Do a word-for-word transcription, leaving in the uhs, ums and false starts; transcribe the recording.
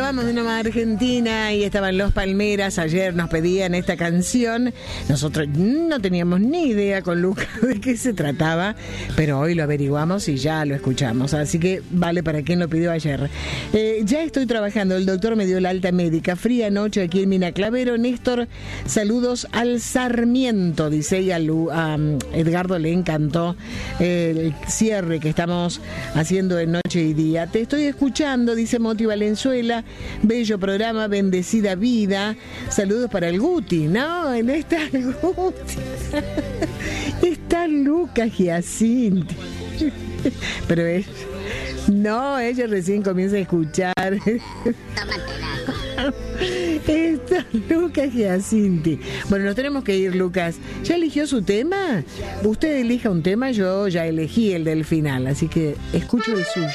acabamos de nomás Argentina y estaban Los Palmeras. Ayer nos pedían esta canción. Nosotros no teníamos ni idea con Lucas de qué se trataba, pero hoy lo averiguamos y ya lo escuchamos. Así que vale para quien lo pidió ayer. Eh, ya estoy trabajando. El doctor me dio la alta médica. Fría noche aquí en Mina Clavero. Néstor, saludos al Sarmiento, dice, y a, Lu, a um, Edgardo le encantó eh, el cierre que estamos haciendo en Noche y Día. Te estoy escuchando, dice Moti Valenzuela. Bello programa, bendecida vida. Saludos para el Guti. No, no está el Guti. Está Lucas Giacinti. Pero es... No, ella recién comienza a escuchar. Está Lucas Giacinti. Bueno, nos tenemos que ir, Lucas. ¿Ya eligió su tema? Usted elija un tema, yo ya elegí el del final, así que escucho el suyo.